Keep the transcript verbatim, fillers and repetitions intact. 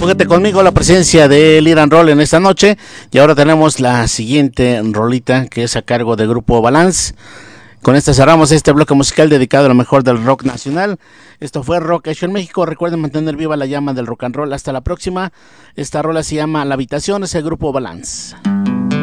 Fíjate conmigo la presencia de Liran Roll en esta noche. Y ahora tenemos la siguiente rolita que es a cargo del grupo Balance. Con esta cerramos este bloque musical dedicado a lo mejor del rock nacional. Esto fue Rock Hecho en México. Recuerden mantener viva la llama del rock and roll. Hasta la próxima. Esta rola se llama La Habitación, es el grupo Balance.